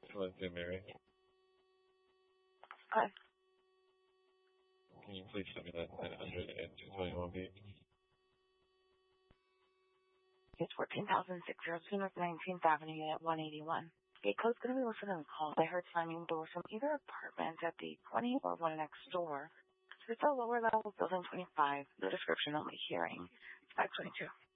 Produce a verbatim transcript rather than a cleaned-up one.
Hello, dear Mary. Hi. Can you please send me that nine hundred and two twenty-one B? It's fourteen thousand six hundred North nineteenth Avenue, Unit one eighty-one. Gate code's going to be listed in the call. I heard slamming doors from either apartment at the twenty or one next door. So it's a lower level, building twenty-five. The description I'll be hearing. five twenty-two.